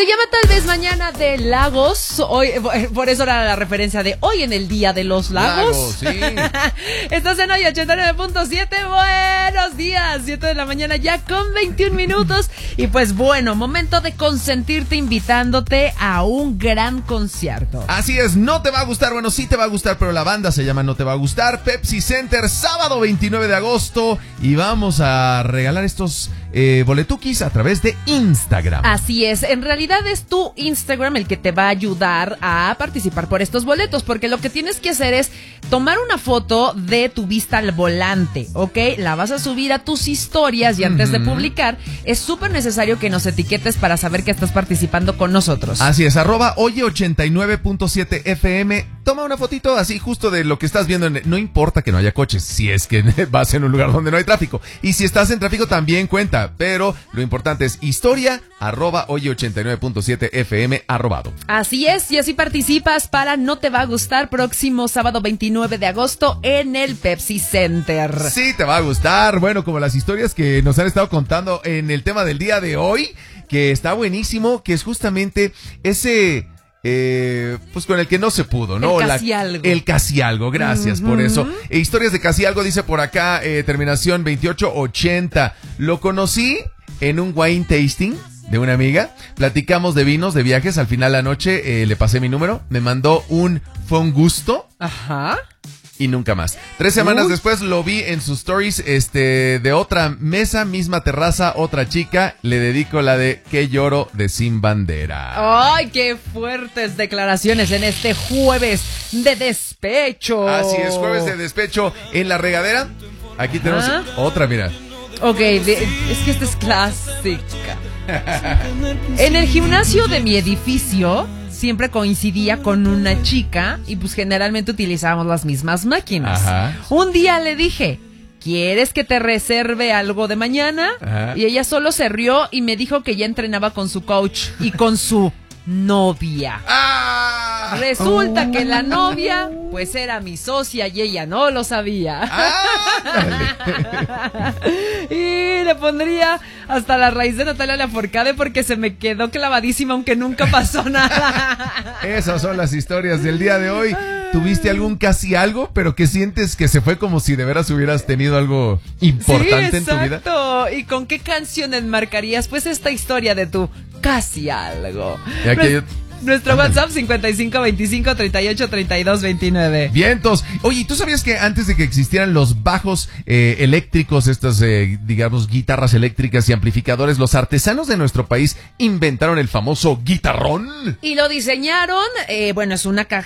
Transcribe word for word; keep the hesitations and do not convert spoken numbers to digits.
Se llama Tal vez Mañana de Lagos. Hoy, por eso era la referencia de hoy en el Día de los Lagos. Lagos, sí. Estás en hoy ochenta y nueve punto siete. Buenos días. siete de la mañana ya con veintiún minutos. Y pues bueno, momento de consentirte invitándote a un gran concierto. Así es, no te va a gustar. Bueno, sí te va a gustar, pero la banda se llama No te va a gustar. Pepsi Center, sábado veintinueve de agosto. Y vamos a regalar estos eh, boletuquis a través de Instagram. Así es, en realidad es tu Instagram el que te va a ayudar a participar por estos boletos, porque lo que tienes que hacer es tomar una foto de tu vista al volante, ¿ok? La vas a subir a tus historias y antes uh-huh. de publicar es súper necesario que nos etiquetes para saber que estás participando con nosotros. Así es, arroba oye ochenta y nueve punto siete F M. Toma una fotito así justo de lo que estás viendo. En, no importa que no haya coches, si es que vas en un lugar donde no hay tráfico. Y si estás en tráfico también cuenta, pero lo importante es historia, arroba oye ochenta y nueve punto siete F M arrobado. Así es, y así participas para No te va a gustar próximo sábado veintinueve de agosto en el Pepsi Center. Sí, te va a gustar. Bueno, como las historias que nos han estado contando en el tema del día de hoy, que está buenísimo, que es justamente ese... Eh, pues con el que no se pudo, ¿no? El casi La, algo. El casi algo, gracias uh-huh. por eso. E historias de casi algo, dice por acá, eh, terminación veintiocho ochenta. Lo conocí en un wine tasting de una amiga. Platicamos de vinos, de viajes. Al final de la noche eh, le pasé mi número. Me mandó un fue un gusto. Ajá. Y nunca más. Tres semanas Uy. después lo vi en sus stories este, de otra mesa, misma terraza, otra chica. Le dedico la de Que lloro de Sin Bandera. ¡Ay, qué fuertes declaraciones en este jueves de despecho! Así es, jueves de despecho en la regadera. Aquí tenemos ¿Ah? otra, mira. Ok, de, es que esta es clásica. En el gimnasio de mi edificio siempre coincidía con una chica y pues generalmente utilizábamos las mismas máquinas. Ajá. Un día le dije, ¿quieres que te reserve algo de mañana? Ajá. Y ella solo se rió y me dijo que ya entrenaba con su coach y con su novia. ¡Ah! Resulta oh. que la novia pues era mi socia y ella no lo sabía. ¡Ah! Y le pondría hasta la raíz de Natalia Lafourcade porque se me quedó clavadísima aunque nunca pasó nada. Esas son las historias del día de hoy. ¿Tuviste algún casi algo, pero que sientes que se fue como si de veras hubieras tenido algo importante sí, en tu vida? Exacto. ¿Y con qué canción enmarcarías pues esta historia de tu casi algo? Y aquí hay... Nuestro WhatsApp cincuenta y cinco veinticinco treinta y ocho treinta y dos veintinueve. Vientos. Oye, ¿tú sabías que antes de que existieran los bajos eh, eléctricos, estas, eh, digamos, guitarras eléctricas y amplificadores, los artesanos de nuestro país inventaron el famoso guitarrón? Y lo diseñaron, eh, bueno, es una ca-